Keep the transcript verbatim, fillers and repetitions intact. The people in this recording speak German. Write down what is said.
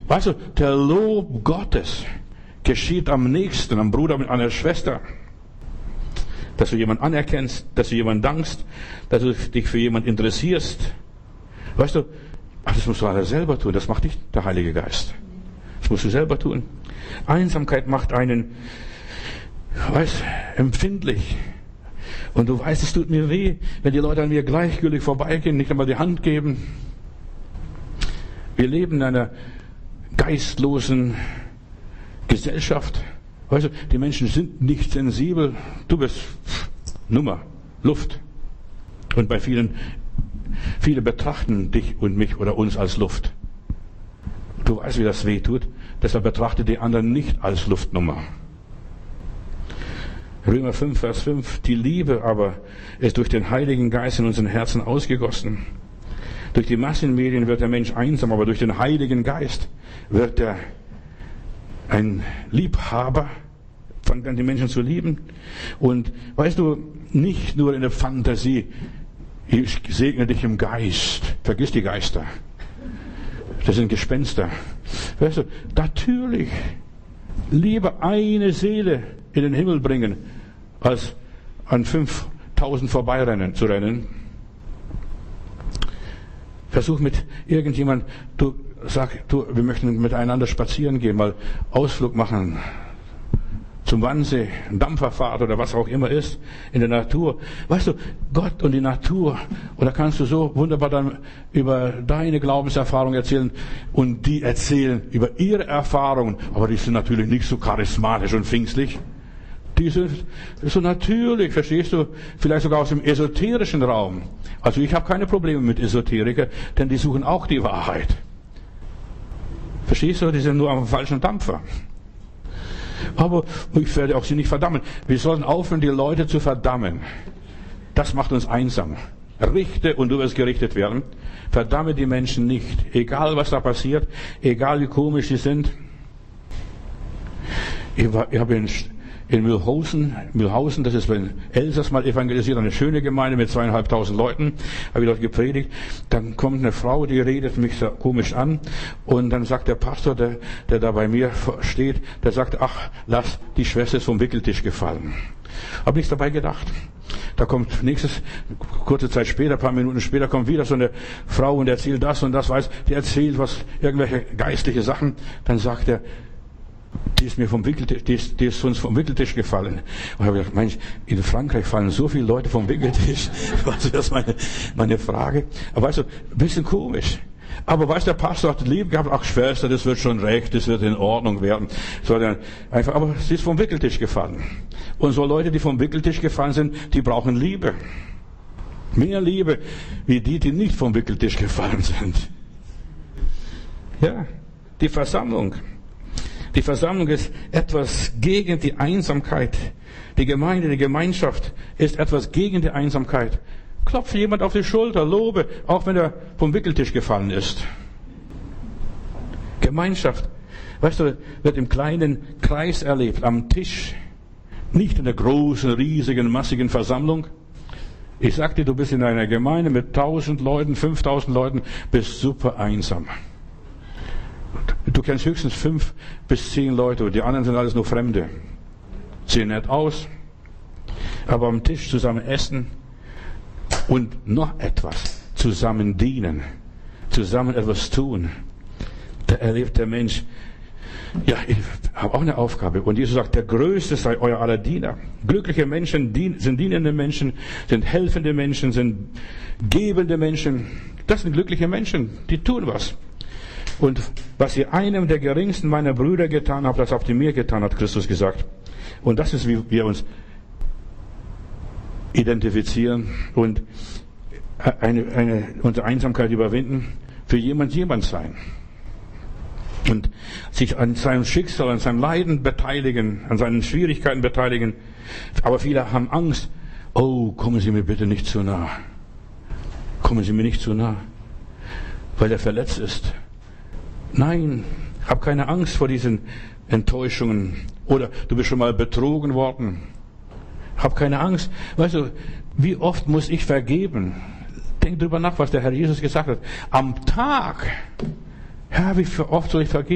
Weißt du, der Lob Gottes geschieht am nächsten, am Bruder mit einer Schwester. Dass du jemanden anerkennst, dass du jemanden dankst, dass du dich für jemanden interessierst. Weißt du, ach, das musst du alles selber tun, das macht nicht der Heilige Geist. Das musst du selber tun. Einsamkeit macht einen, weißt, empfindlich. Und du weißt, es tut mir weh, wenn die Leute an mir gleichgültig vorbeigehen, nicht einmal die Hand geben. Wir leben in einer geistlosen Gesellschaft. Weißt du, die Menschen sind nicht sensibel. Du bist Nummer, Luft. Und bei vielen, viele betrachten dich und mich oder uns als Luft. Du weißt, wie das weh tut. Deshalb betrachte die anderen nicht als Luftnummer. Römer fünf, Vers fünf. Die Liebe aber ist durch den Heiligen Geist in unseren Herzen ausgegossen. Durch die Massenmedien wird der Mensch einsam, aber durch den Heiligen Geist wird er ein Liebhaber, fängt an die Menschen zu lieben. Und weißt du, nicht nur in der Fantasie, ich segne dich im Geist, vergiss die Geister. Das sind Gespenster. Weißt du, natürlich lieber eine Seele in den Himmel bringen, als an fünftausend vorbeirennen zu rennen. Versuch mit irgendjemand, du sag, du, wir möchten miteinander spazieren gehen, mal Ausflug machen zum Wannsee, Dampferfahrt oder was auch immer ist, in der Natur. Weißt du, Gott und die Natur, und da kannst du so wunderbar dann über deine Glaubenserfahrung erzählen und die erzählen über ihre Erfahrungen, aber die sind natürlich nicht so charismatisch und pfingstlich. Die sind so natürlich, verstehst du, vielleicht sogar aus dem esoterischen Raum. Also ich habe keine Probleme mit Esoteriker, denn die suchen auch die Wahrheit. Verstehst du, die sind nur am falschen Dampfer. Aber ich werde auch sie nicht verdammen. Wir sollen aufhören, die Leute zu verdammen. Das macht uns einsam. Richte und du wirst gerichtet werden. Verdamme die Menschen nicht. Egal was da passiert, egal wie komisch sie sind. Ich, war, ich habe in, in Mühlhausen, Mühlhausen, das ist in Elsass mal evangelisiert, eine schöne Gemeinde mit zweieinhalbtausend Leuten, habe ich dort gepredigt. Dann kommt eine Frau, die redet mich so komisch an und dann sagt der Pastor, der, der da bei mir steht, der sagt, ach, lass die Schwester vom Wickeltisch gefallen. Habe nichts dabei gedacht. Da kommt nächstes, kurze Zeit später, ein paar Minuten später, kommt wieder so eine Frau und erzählt das und das, weiß, die erzählt was, irgendwelche geistliche Sachen. Dann sagt er, die ist mir vom Wickeltisch, die ist, die ist uns vom Wickeltisch gefallen. Und ich habe gedacht, Mensch, in Frankreich fallen so viele Leute vom Wickeltisch. Also das ist meine, meine Frage. Aber weißt du, ein bisschen komisch. Aber weißt du, der Pastor hat lieb gehabt, ach Schwester, das wird schon recht, das wird in Ordnung werden. So dann einfach, aber sie ist vom Wickeltisch gefallen. Und so Leute, die vom Wickeltisch gefallen sind, die brauchen Liebe. Mehr Liebe, wie die, die nicht vom Wickeltisch gefallen sind. Ja, die Versammlung. Die Versammlung ist etwas gegen die Einsamkeit. Die Gemeinde, die Gemeinschaft ist etwas gegen die Einsamkeit. Klopfe jemand auf die Schulter, lobe, auch wenn er vom Wickeltisch gefallen ist. Gemeinschaft, weißt du, wird im kleinen Kreis erlebt, am Tisch. Nicht in der großen, riesigen, massigen Versammlung. Ich sag dir, du bist in einer Gemeinde mit tausend Leuten, fünftausend Leuten, bist super einsam. Du kennst höchstens fünf bis zehn Leute und die anderen sind alles nur Fremde. Sehen nett aus, aber am Tisch zusammen essen und noch etwas, zusammen dienen, zusammen etwas tun. Da erlebt der Mensch, ja, ich habe auch eine Aufgabe. Und Jesus sagt, der Größte sei euer aller Diener. Glückliche Menschen sind dienende Menschen, sind helfende Menschen, sind gebende Menschen. Das sind glückliche Menschen, die tun was. Und was ihr einem der geringsten meiner Brüder getan habt, das habt ihr mir getan, hat Christus gesagt. Und das ist, wie wir uns identifizieren und eine, eine, unsere Einsamkeit überwinden, für jemand jemand sein. Und sich an seinem Schicksal, an seinem Leiden beteiligen, an seinen Schwierigkeiten beteiligen. Aber viele haben Angst. Oh, kommen Sie mir bitte nicht zu nah. Kommen Sie mir nicht zu nah, weil er verletzt ist. Nein, hab keine Angst vor diesen Enttäuschungen. Oder du bist schon mal betrogen worden. Hab keine Angst. Weißt du, wie oft muss ich vergeben? Denk drüber nach, was der Herr Jesus gesagt hat. Am Tag, Herr, wie oft soll ich vergeben?